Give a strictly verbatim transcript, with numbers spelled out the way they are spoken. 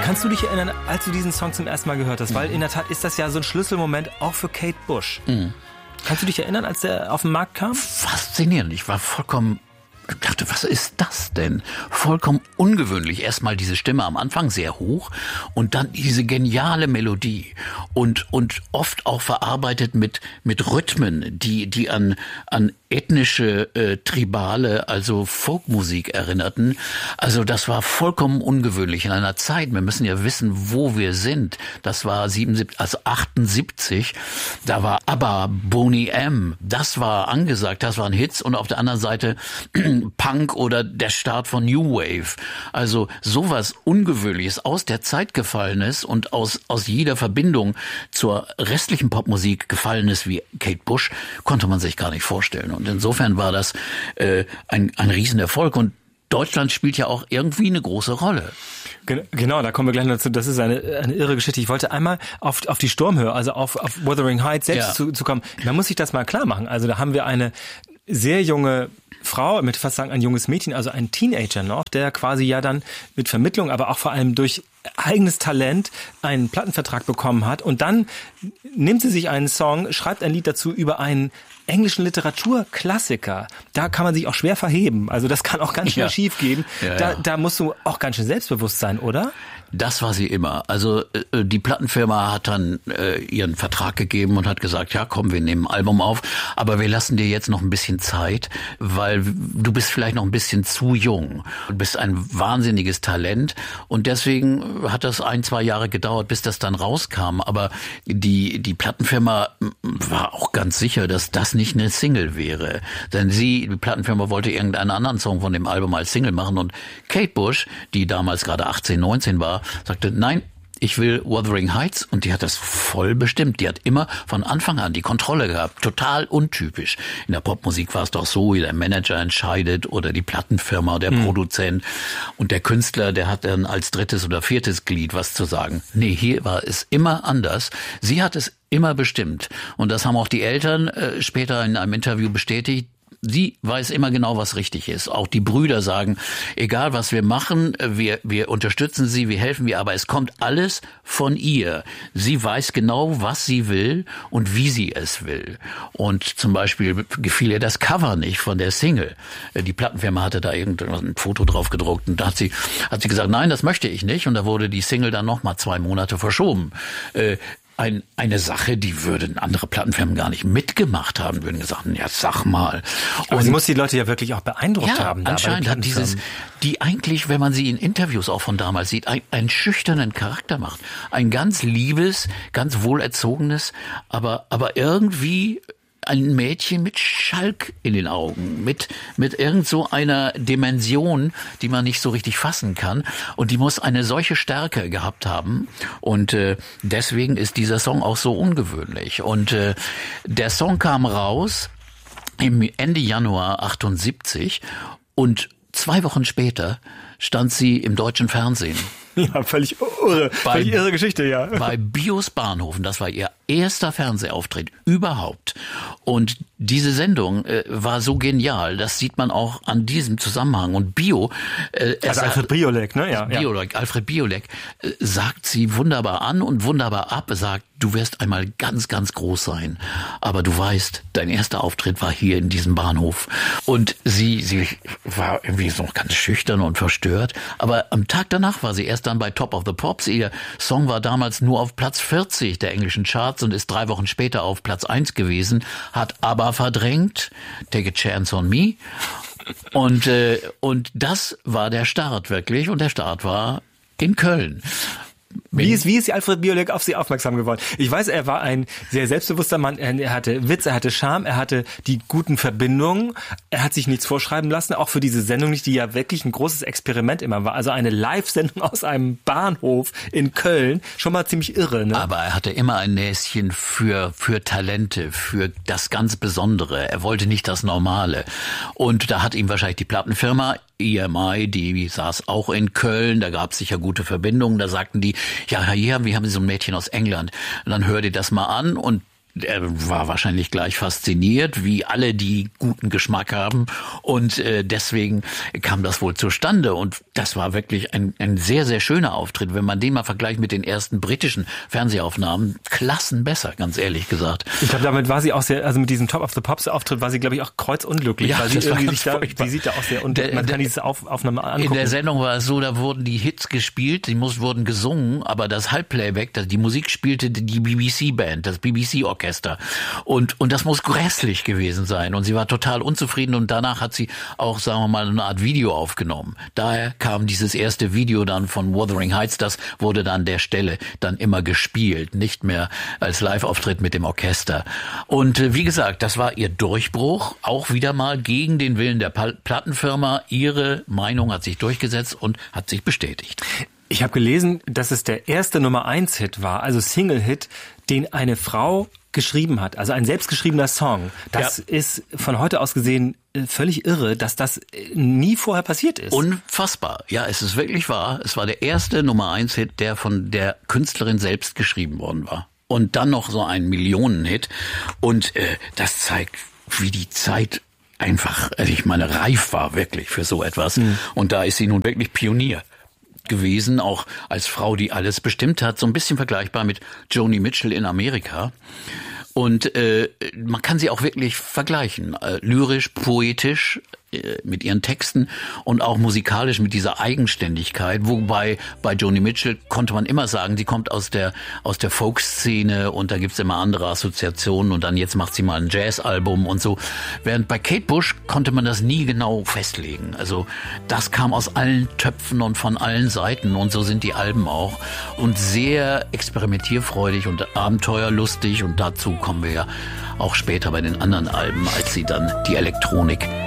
Kannst du dich erinnern, als du diesen Song zum ersten Mal gehört hast? Mhm. Weil in der Tat ist das ja so ein Schlüsselmoment auch für Kate Bush. Mhm. Kannst du dich erinnern, als der auf den Markt kam? Faszinierend. Ich war vollkommen... Ich dachte, was ist das denn? Vollkommen ungewöhnlich. Erstmal diese Stimme am Anfang sehr hoch und dann diese geniale Melodie und und oft auch verarbeitet mit mit Rhythmen, die die an an ethnische, äh, tribale, also Folkmusik erinnerten. Also das war vollkommen ungewöhnlich in einer Zeit. Wir müssen ja wissen, wo wir sind. Das war siebenundsiebzig, also achtundsiebzig. Da war ABBA, Boney M. Das war angesagt. Das waren Hits und auf der anderen Seite Punk oder der Start von New Wave. Also sowas Ungewöhnliches, aus der Zeit Gefallenes und aus aus jeder Verbindung zur restlichen Popmusik Gefallenes wie Kate Bush konnte man sich gar nicht vorstellen. Und insofern war das äh, ein ein Riesenerfolg und Deutschland spielt ja auch irgendwie eine große Rolle. Genau, da kommen wir gleich noch dazu. Das ist eine, eine irre Geschichte. Ich wollte einmal auf, auf die Sturmhöhe, also auf, auf Wuthering Heights selbst ja. zu, zu kommen. Man muss sich das mal klar machen. Also da haben wir eine sehr junge Frau, mit fast sagen ein junges Mädchen, also ein Teenager noch, der quasi ja dann mit Vermittlung, aber auch vor allem durch eigenes Talent einen Plattenvertrag bekommen hat. Und dann nimmt sie sich einen Song, schreibt ein Lied dazu über einen englischen Literaturklassiker. Da kann man sich auch schwer verheben. Also das kann auch ganz schnell ja. schief gehen. Ja, da, ja. da musst du auch ganz schön selbstbewusst sein, oder? Das war sie immer. Also äh, die Plattenfirma hat dann äh, ihren Vertrag gegeben und hat gesagt, ja komm, wir nehmen ein Album auf, aber wir lassen dir jetzt noch ein bisschen Zeit, weil du bist vielleicht noch ein bisschen zu jung. Du bist ein wahnsinniges Talent und deswegen hat das ein, zwei Jahre gedauert, bis das dann rauskam. Aber die die Plattenfirma war auch ganz sicher, dass das nicht eine Single wäre. Denn sie, die Plattenfirma wollte irgendeinen anderen Song von dem Album als Single machen und Kate Bush, die damals gerade achtzehn, neunzehn war, sagte, nein, ich will Wuthering Heights und die hat das voll bestimmt. Die hat immer von Anfang an die Kontrolle gehabt. Total untypisch. In der Popmusik war es doch so, der Manager entscheidet oder die Plattenfirma, der hm. Produzent und der Künstler, der hat dann als drittes oder viertes Glied was zu sagen. Nee, hier war es immer anders. Sie hat es immer bestimmt. Und das haben auch die Eltern äh, später in einem Interview bestätigt. Sie weiß immer genau, was richtig ist. Auch die Brüder sagen, egal was wir machen, wir, wir unterstützen sie, wir helfen ihr, aber es kommt alles von ihr. Sie weiß genau, was sie will und wie sie es will. Und zum Beispiel gefiel ihr das Cover nicht von der Single. Die Plattenfirma hatte da irgendein Foto drauf gedruckt und da hat sie, hat sie gesagt, nein, das möchte ich nicht. Und da wurde die Single dann noch mal zwei Monate verschoben. Äh, Ein, eine Sache, die würden andere Plattenfirmen gar nicht mitgemacht haben, würden gesagt, ja, sag mal. Aber und sie muss die Leute ja wirklich auch beeindruckt ja, haben. Anscheinend hat dieses, die eigentlich, wenn man sie in Interviews auch von damals sieht, ein, einen schüchternen Charakter macht. Ein ganz liebes, ganz wohlerzogenes, aber, aber irgendwie ein Mädchen mit Schalk in den Augen, mit mit irgend so einer Dimension, die man nicht so richtig fassen kann. Und die muss eine solche Stärke gehabt haben. Und äh, deswegen ist dieser Song auch so ungewöhnlich. Und äh, der Song kam raus im Ende Januar achtundsiebzig und zwei Wochen später stand sie im deutschen Fernsehen. Ja, völlig irre, bei, völlig irre Geschichte, ja. Bei Bios Bahnhofen, das war ihr erster Fernsehauftritt überhaupt. Und diese Sendung äh, war so genial, das sieht man auch an diesem Zusammenhang. Und Bio, äh, also Alfred Biolek, ne? Ja, Biolek, ja. Alfred Biolek äh, sagt sie wunderbar an und wunderbar ab, sagt, du wirst einmal ganz, ganz groß sein. Aber du weißt, dein erster Auftritt war hier in diesem Bahnhof. Und sie, sie war irgendwie so ganz schüchtern und verstört. Aber am Tag danach war sie erst dann bei Top of the Pops. Ihr Song war damals nur auf Platz vierzig der englischen Charts und ist drei Wochen später auf Platz eins gewesen, hat aber verdrängt, Take a Chance on Me. Und, äh, und das war der Start wirklich. Und der Start war in Köln. Wie ist, wie ist Alfred Biolek auf Sie aufmerksam geworden? Ich weiß, er war ein sehr selbstbewusster Mann. Er hatte Witz, er hatte Charme, er hatte die guten Verbindungen. Er hat sich nichts vorschreiben lassen, auch für diese Sendung nicht, die ja wirklich ein großes Experiment immer war. Also eine Live-Sendung aus einem Bahnhof in Köln. Schon mal ziemlich irre, ne? Aber er hatte immer ein Näschen für, für Talente, für das ganz Besondere. Er wollte nicht das Normale. Und da hat ihm wahrscheinlich die Plattenfirma E M I, die saß auch in Köln, da gab es sicher gute Verbindungen, da sagten die, ja, hier haben wir haben so ein Mädchen aus England, und dann hör dir das mal an und er war wahrscheinlich gleich fasziniert, wie alle, die guten Geschmack haben. Und äh, deswegen kam das wohl zustande. Und das war wirklich ein, ein sehr, sehr schöner Auftritt. Wenn man den mal vergleicht mit den ersten britischen Fernsehaufnahmen, klassen besser, ganz ehrlich gesagt. Ich glaube, damit war sie auch sehr, also mit diesem Top of the Pops Auftritt war sie, glaube ich, auch kreuzunglücklich. Ja, weil sie das war irgendwie ganz sich da, furchtbar. die sieht da auch sehr, und Der- man der- kann diese Auf, Aufnahme angucken. In der Sendung war es so, da wurden die Hits gespielt, die muss, wurden gesungen, aber das Halbplayback, das, die Musik spielte die B B C-Band, das B B C-Orchester. Und, und das muss grässlich gewesen sein. Und sie war total unzufrieden und danach hat sie auch, sagen wir mal, eine Art Video aufgenommen. Daher kam dieses erste Video dann von Wuthering Heights, das wurde dann an der Stelle dann immer gespielt, nicht mehr als Live-Auftritt mit dem Orchester. Und äh, wie gesagt, das war ihr Durchbruch, auch wieder mal gegen den Willen der Pal- Plattenfirma. Ihre Meinung hat sich durchgesetzt und hat sich bestätigt. Ich habe gelesen, dass es der erste Nummer eins Hit war, also Single-Hit, den eine Frau geschrieben hat, also ein selbstgeschriebener Song. Das Ja. ist von heute aus gesehen äh, völlig irre, dass das äh, nie vorher passiert ist. Unfassbar. Ja, es ist wirklich wahr. Es war der erste Nummer eins Hit, der von der Künstlerin selbst geschrieben worden war. Und dann noch so ein Millionenhit. Und äh, das zeigt, wie die Zeit einfach, also ich meine, reif war wirklich für so etwas. Mhm. Und da ist sie nun wirklich Pionier gewesen, auch als Frau, die alles bestimmt hat, so ein bisschen vergleichbar mit Joni Mitchell in Amerika. Und äh, man kann sie auch wirklich vergleichen, äh, lyrisch, poetisch, äh, mit ihren Texten und auch musikalisch mit dieser Eigenständigkeit. Wobei bei Joni Mitchell konnte man immer sagen, sie kommt aus der aus der Folk-Szene und da gibt's immer andere Assoziationen und dann jetzt macht sie mal ein Jazz-Album und so. Während bei Kate Bush konnte man das nie genau festlegen. Also das kam aus allen Töpfen und von allen Seiten und so sind die Alben auch. Und sehr experimentierfreudig und abenteuerlustig und dazu kommen wir ja auch später bei den anderen Alben, als sie dann die Elektronik